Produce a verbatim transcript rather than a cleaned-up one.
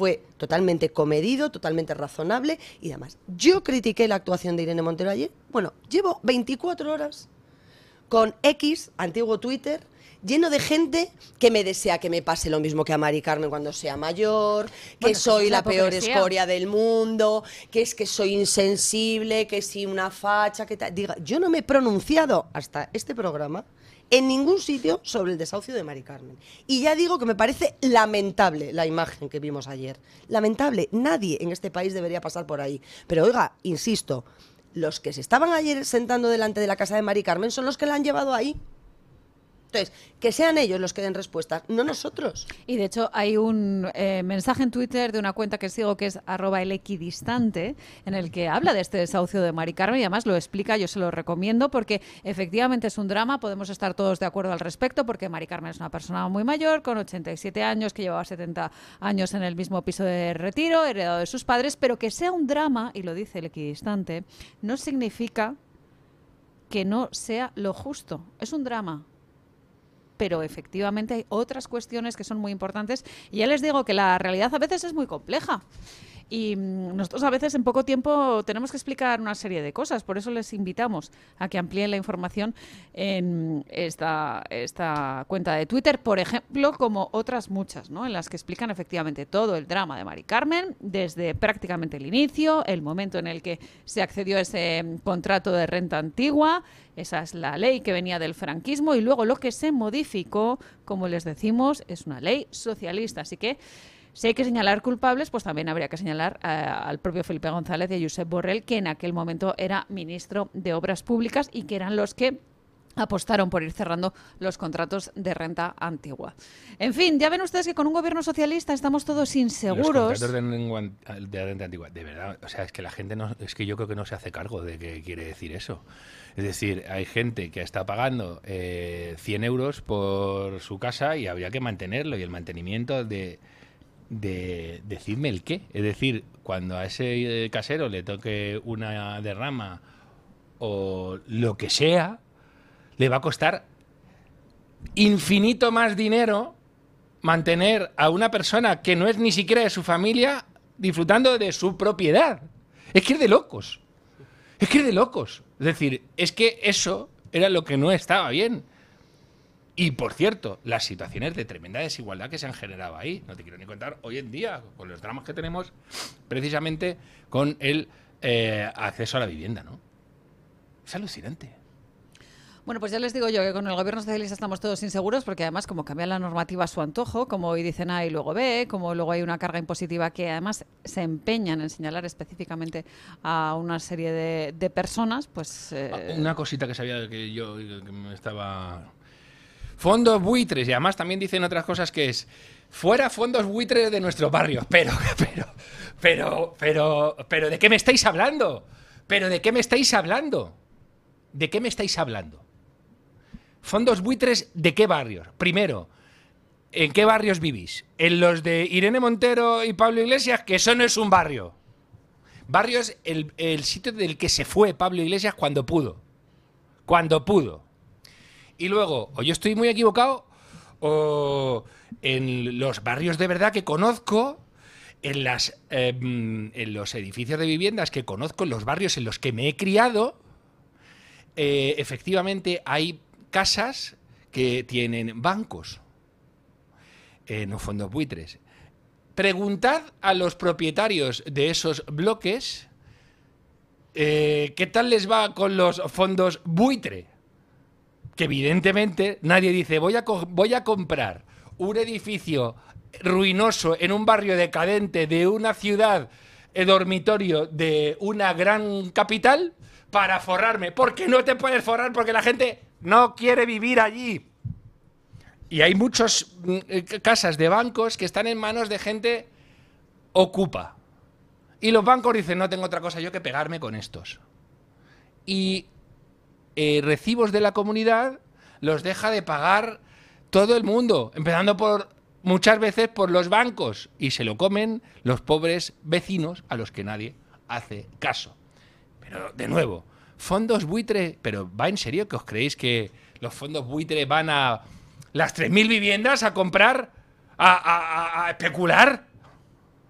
fue totalmente comedido, totalmente razonable y demás. Yo critiqué la actuación de Irene Montero ayer. Bueno, llevo veinticuatro horas con X, antiguo Twitter, lleno de gente que me desea que me pase lo mismo que a Mari Carmen cuando sea mayor, que bueno, soy la, la peor escoria del mundo, que es que soy insensible, que si una facha, que tal. Diga, yo no me he pronunciado hasta este programa en ningún sitio sobre el desahucio de Mari Carmen. Y ya digo que me parece lamentable la imagen que vimos ayer. Lamentable. Nadie en este país debería pasar por ahí. Pero oiga, insisto, los que se estaban ayer sentando delante de la casa de Mari Carmen son los que la han llevado ahí. Entonces, que sean ellos los que den respuestas, no nosotros. Y de hecho hay un eh, mensaje en Twitter de una cuenta que sigo que es arroba el equidistante, en el que habla de este desahucio de Mari Carmen y además lo explica, yo se lo recomiendo porque efectivamente es un drama, podemos estar todos de acuerdo al respecto porque Mari Carmen es una persona muy mayor, con ochenta y siete años, que llevaba setenta años en el mismo piso de retiro, heredado de sus padres, pero que sea un drama, y lo dice el equidistante, no significa que no sea lo justo, es un drama. Pero efectivamente hay otras cuestiones que son muy importantes y ya les digo que la realidad a veces es muy compleja y nosotros a veces en poco tiempo tenemos que explicar una serie de cosas, por eso les invitamos a que amplíen la información en esta, esta cuenta de Twitter, por ejemplo, como otras muchas, ¿no? En las que explican efectivamente todo el drama de Mari Carmen, desde prácticamente el inicio, el momento en el que se accedió a ese contrato de renta antigua. Esa es la ley que venía del franquismo y luego lo que se modificó, como les decimos, es una ley socialista. Así que si hay que señalar culpables, pues también habría que señalar uh, al propio Felipe González y a Josep Borrell, que en aquel momento era ministro de Obras Públicas y que eran los que apostaron por ir cerrando los contratos de renta antigua. En fin, ya ven ustedes que con un gobierno socialista estamos todos inseguros. Los contratos de, lengua, de renta antigua, de verdad, o sea, es que la gente no, es que yo creo que no se hace cargo de qué quiere decir eso. Es decir, hay gente que está pagando eh, cien euros por su casa y habría que mantenerlo, y el mantenimiento de, de decidme el qué. Es decir, cuando a ese casero le toque una derrama o lo que sea, le va a costar infinito más dinero mantener a una persona que no es ni siquiera de su familia disfrutando de su propiedad. Es que es de locos. Es que es de locos. Es decir, es que eso era lo que no estaba bien. Y, por cierto, las situaciones de tremenda desigualdad que se han generado ahí. No te quiero ni contar hoy en día, con los dramas que tenemos, precisamente con el eh, acceso a la vivienda, ¿no? Es alucinante. Bueno, pues ya les digo yo que con el gobierno socialista estamos todos inseguros porque además como cambia la normativa a su antojo, como hoy dicen A y luego B, como luego hay una carga impositiva que además se empeñan en señalar específicamente a una serie de, de personas, pues... Eh... Una cosita que sabía que yo que me estaba... Fondos buitres, y además también dicen otras cosas que es... Fuera fondos buitres de nuestros barrios, pero, pero, pero, pero, pero, ¿de qué me estáis hablando? ¿Pero de qué me estáis hablando? ¿De qué me estáis hablando? Fondos buitres, ¿de qué barrios? Primero, ¿en qué barrios vivís? En los de Irene Montero y Pablo Iglesias, que eso no es un barrio. Barrio es el, el sitio del que se fue Pablo Iglesias cuando pudo. Cuando pudo. Y luego, o yo estoy muy equivocado, o en los barrios de verdad que conozco, en, las, eh, en los edificios de viviendas que conozco, en los barrios en los que me he criado, eh, efectivamente hay casas que tienen bancos, eh, no fondos buitres. Preguntad a los propietarios de esos bloques eh, qué tal les va con los fondos buitre. Que evidentemente nadie dice voy a, co- voy a comprar un edificio ruinoso en un barrio decadente de una ciudad eh, dormitorio de una gran capital para forrarme, porque no te puedes forrar porque la gente no quiere vivir allí. Y hay muchas eh, casas de bancos que están en manos de gente ocupa. Y los bancos dicen, no tengo otra cosa yo que pegarme con estos. Y eh, recibos de la comunidad los deja de pagar todo el mundo, empezando por muchas veces por los bancos. Y se lo comen los pobres vecinos a los que nadie hace caso. Pero, de nuevo, fondos buitre, pero ¿va en serio que os creéis que los fondos buitre van a las tres mil viviendas a comprar, a, a, a especular?